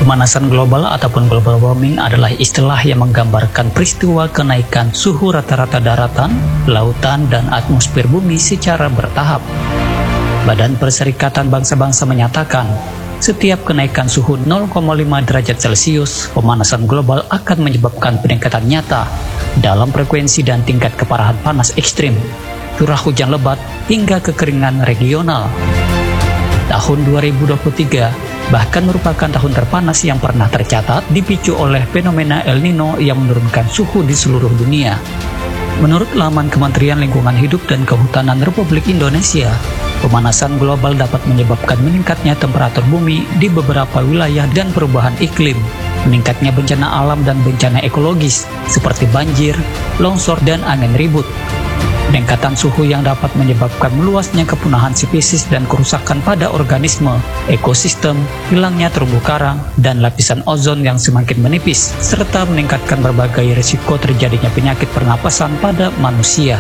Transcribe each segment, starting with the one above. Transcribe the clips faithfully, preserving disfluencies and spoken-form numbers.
Pemanasan global ataupun global warming adalah istilah yang menggambarkan peristiwa kenaikan suhu rata-rata daratan, lautan, dan atmosfer bumi secara bertahap. Badan Perserikatan Bangsa-Bangsa menyatakan, setiap kenaikan suhu nol koma lima derajat Celcius, pemanasan global akan menyebabkan peningkatan nyata dalam frekuensi dan tingkat keparahan panas ekstrim, curah hujan lebat, hingga kekeringan regional. Tahun dua ribu dua puluh tiga bahkan merupakan tahun terpanas yang pernah tercatat, dipicu oleh fenomena El Nino yang menurunkan suhu di seluruh dunia. Menurut laman Kementerian Lingkungan Hidup dan Kehutanan Republik Indonesia, pemanasan global dapat menyebabkan meningkatnya temperatur bumi di beberapa wilayah dan perubahan iklim, meningkatnya bencana alam dan bencana ekologis seperti banjir, longsor, dan angin ribut. Peningkatan suhu yang dapat menyebabkan meluasnya kepunahan spesies dan kerusakan pada organisme, ekosistem, hilangnya terumbu karang, dan lapisan ozon yang semakin menipis, serta meningkatkan berbagai risiko terjadinya penyakit pernapasan pada manusia.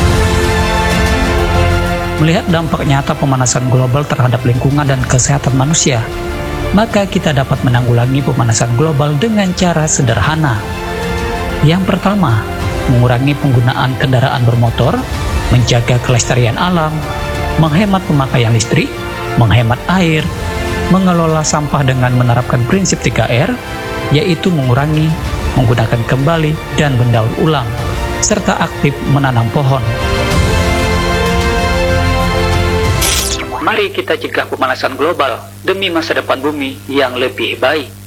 Melihat dampak nyata pemanasan global terhadap lingkungan dan kesehatan manusia, maka kita dapat menanggulangi pemanasan global dengan cara sederhana. Yang pertama, mengurangi penggunaan kendaraan bermotor, menjaga kelestarian alam, menghemat pemakaian listrik, menghemat air, mengelola sampah dengan menerapkan prinsip tiga R, yaitu mengurangi, menggunakan kembali, dan mendaur ulang, serta aktif menanam pohon. Mari kita cegah pemanasan global demi masa depan bumi yang lebih baik.